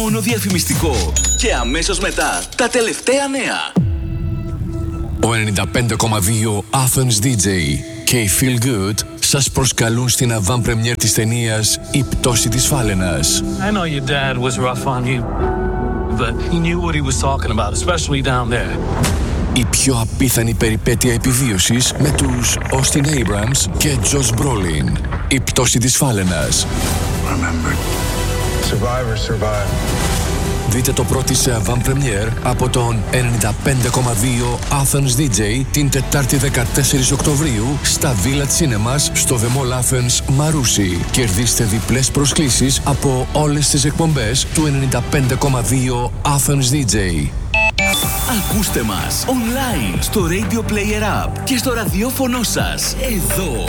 μόνο διαφημιστικό. Και αμέσως μετά τα τελευταία νέα. Ο 95,2 Athens DJ και η Feel Good σας προσκαλούν στην avant-première της ταινίας «Η πτώση της Φάλαινας». I know your dad was rough on you, but he knew what he was talking about, especially down there. Η πιο απίθανη περιπέτεια επιβίωσης με τους Austin Abrams και Josh Brolin. «Η πτώση της Φάλαινας». Remember, survivors survive. Δείτε το πρώτο σε avant-première από τον 95,2 Athens DJ την Τετάρτη 14 Οκτωβρίου στα Village Cinemas στο The Mall Athens Μαρούσι. Κερδίστε διπλές προσκλήσεις από όλες τις εκπομπές του 95,2 Athens DJ. Ακούστε μας online στο Radio Player App και στο ραδιόφωνο σας εδώ.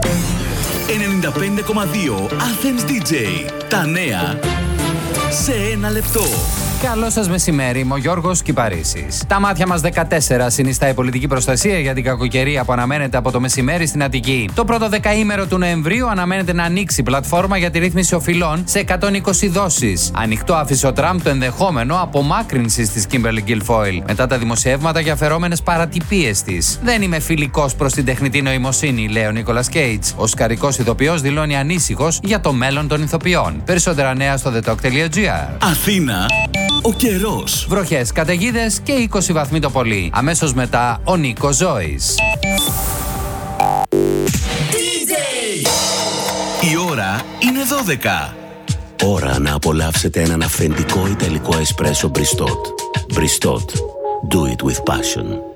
95,2 Athens DJ. Τα νέα σε ένα λεπτό. Καλό σας μεσημέρι, είμαι ο Γιώργος Κυπαρίσης. Τα μάτια μας 14 συνιστά η πολιτική προστασία για την κακοκαιρία που αναμένεται από το μεσημέρι στην Αττική. Το πρώτο δεκαήμερο του Νοεμβρίου αναμένεται να ανοίξει πλατφόρμα για τη ρύθμιση οφειλών σε 120 δόσεις. Ανοιχτό άφησε ο Τραμπ το ενδεχόμενο απομάκρυνσης της Kimberly Guilfoyle μετά τα δημοσιεύματα για αφαιρόμενες παρατυπίες της. Δεν είμαι φιλικός προς την τεχνητή νοημοσύνη, λέει ο Νίκολας Κέιτς. Ο σκαρικός ηθοποιός δηλώνει ανήσυχος για το μέλλον των ηθοποιών. Περισσότερα νέα στο thetalk.gr. Αθήνα. Ο καιρός. Βροχές, καταιγίδες και 20 βαθμοί το πολύ. Αμέσως μετά ο Νίκος Ζώης. Η ώρα είναι 12. Ώρα να απολαύσετε έναν αυθεντικό ιταλικό εσπρέσο Bristot. Bristot. Do it with passion.